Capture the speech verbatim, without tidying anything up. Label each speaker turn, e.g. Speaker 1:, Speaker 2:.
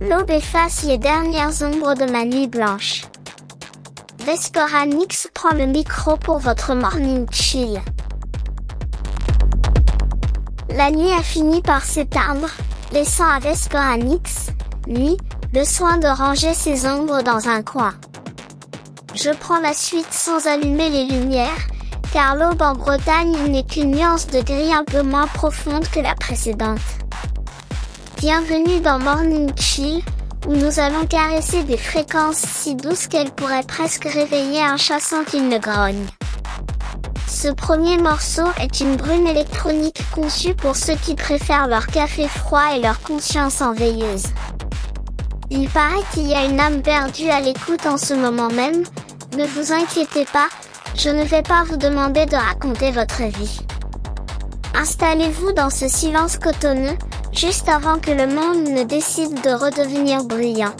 Speaker 1: L'aube efface les dernières ombres de ma nuit blanche. Vescoranix prend le micro pour votre morning chill. La nuit a fini par s'éteindre, laissant à Vescoranix, lui, le soin de ranger ses ombres dans un coin. Je prends la suite sans allumer les lumières, car l'aube en Bretagne n'est qu'une nuance de gris un peu moins profonde que la précédente. Bienvenue dans Morning Chill, où nous allons caresser des fréquences si douces qu'elles pourraient presque réveiller un chat sans qu'il ne grogne. Ce premier morceau est une brume électronique conçue pour ceux qui préfèrent leur café froid et leur conscience en veilleuse. Il paraît qu'il y a une âme perdue à l'écoute en ce moment même, ne vous inquiétez pas, je ne vais pas vous demander de raconter votre vie. Installez-vous dans ce silence cotonneux, juste avant que le monde ne décide de redevenir bruyant.